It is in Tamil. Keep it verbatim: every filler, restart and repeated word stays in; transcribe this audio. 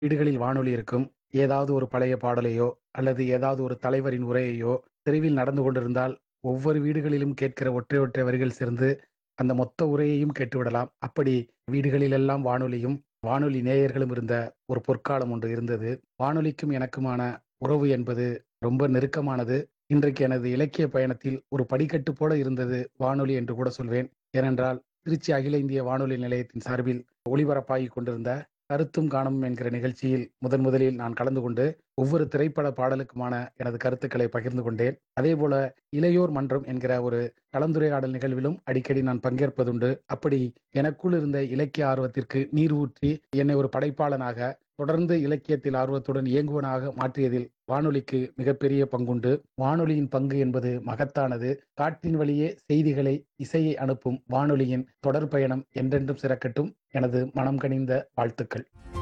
வீடுகளில் வானொலி இருக்கும். ஏதாவது ஒரு பழைய பாடலையோ, அல்லது ஏதாவது ஒரு தலைவரின் உரையையோ தெருவில் நடந்து கொண்டிருந்தால், ஒவ்வொரு வீடுகளிலும் கேட்கிற ஒற்றை ஒற்றை வரிகள் சேர்ந்து, அந்த மொத்த உரையையும் கேட்டுவிடலாம். அப்படி வீடுகளிலெல்லாம் வானொலியும், வானொலி நேயர்களும் இருந்த ஒரு பொற்காலம் ஒன்று இருந்தது. வானொலிக்கும் எனக்குமான உறவு என்பது ரொம்ப நெருக்கமானது. இன்றைக்கு எனது இலக்கிய பயணத்தில் ஒரு படிக்கட்டு போல இருந்தது வானொலி என்று கூட சொல்வேன். ஏனென்றால், திருச்சி அகில இந்திய வானொலி நிலையத்தின் சார்பில் ஒளிபரப்பாகிக் கொண்டிருந்த கருத்தும் காணமும் என்கிற நிகழ்ச்சியில் முதன் முதலில் நான் கலந்து கொண்டு, ஒவ்வொரு திரைப்பட பாடலுக்குமான எனது கருத்துக்களை பகிர்ந்து கொண்டேன். அதேபோல இளையோர் மன்றம் என்கிற ஒரு கலந்துரையாடல் நிகழ்விலும் அடிக்கடி நான் பங்கேற்பதுண்டு. அப்படி எனக்குள் இருந்த இலக்கிய ஆர்வத்திற்கு நீர் ஊற்றி, என்னை ஒரு படைப்பாளனாக, தொடர்ந்து இலக்கியத்தில் ஆர்வத்துடன் இயங்குவனாக மாற்றியதில் வானொலிக்கு மிகப்பெரிய பங்குண்டு. வானொலியின் பங்கு என்பது மகத்தானது. காற்றின் வழியே செய்திகளை, இசையை அனுப்பும் வானொலியின் தொடர் பயணம் என்றென்றும் சிறக்கட்டும். எனது மனம் கனிந்த வாழ்த்துக்கள்.